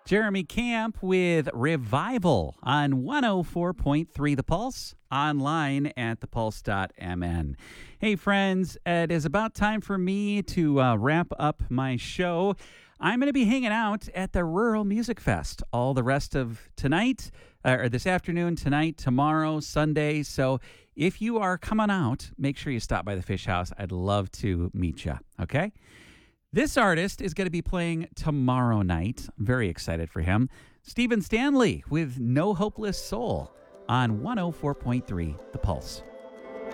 Jeremy Camp with Revival on 104.3 The Pulse, online at thepulse.mn. Hey, friends, it is about time for me to wrap up my show. I'm going to be hanging out at the Rural Music Fest all the rest of tonight, or this afternoon, tonight, tomorrow, Sunday. So if you are coming out, make sure you stop by the Fish House. I'd love to meet you, okay? This artist is going to be playing tomorrow night. I'm very excited for him. Stephen Stanley with No Hopeless Soul on 104.3 The Pulse.